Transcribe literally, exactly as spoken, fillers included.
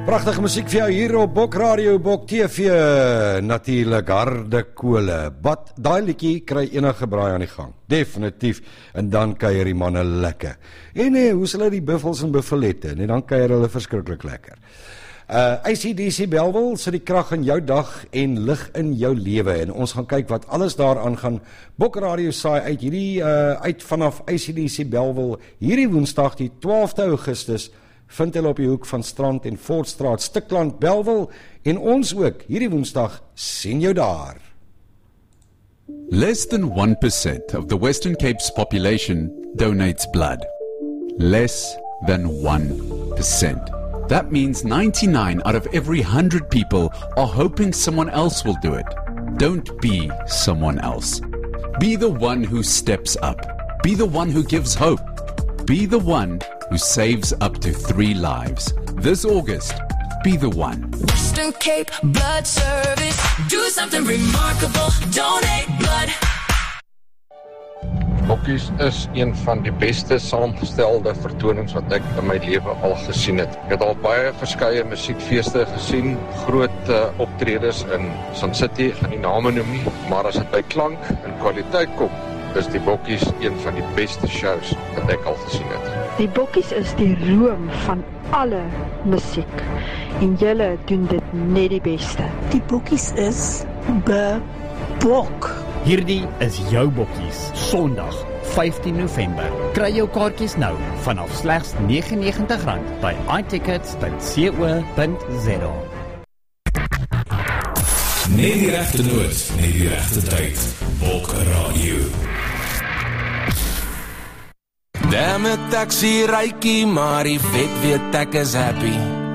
Pragtige musiek vir jou hier op Bok Radio, Bok T V, natuurlik harde kole. Wat, daai liedjie kry enige braai aan die gang, definitief, en dan kuier die manne lekker. En nee, hoe sal die buffels en buffalette, en dan kuier hulle verskriklik lekker. Uh, A C D C Bellville sit die krag in jou dag en lig in jou lewe, en ons gaan kyk wat alles daaraan gaan. Bok Radio saai uit hierdie uh, uit vanaf A C D C Bellville hierdie Woensdag die twaalfde Augustus vind hulle op die hoek van Strand en Voortstraat, Stikland, Bellville, en ons ook hierdie Woensdag sien jou daar. Less than one percent of the Western Cape's population donates blood. Less than one percent. That means ninety-nine out of every one hundred people are hoping someone else will do it. Don't be someone else. Be the one who steps up. Be the one who gives hope. Be the one who saves up to three lives. This August, be the one. Western Cape Blood Service. Do something remarkable. Donate blood. Bokkies is een van die beste saamgestelde vertonings wat ek in my lewe al gesien het. Ek het al baie verskeie musiekfeeste gesien, groot uh, optredes in Sun City, gaan nie name noem nie, maar as dit by klank en kwaliteit kom, is die Bokkies een van die beste shows wat ek al gesien het. Die Bokkies is die room van alle musiek en julle doen dit net die beste. Die Bokkies is bebok. Hierdie is jou Bokkies, Sondag, vyftien November. Kry jou kaartjies nou vanaf slegs negenennegentig rand by i tickets punt co punt za. Net die regte noot, net die regte tyd. Bok Radio. Damn it, taxi rykie, maar die vet weet ek is happy.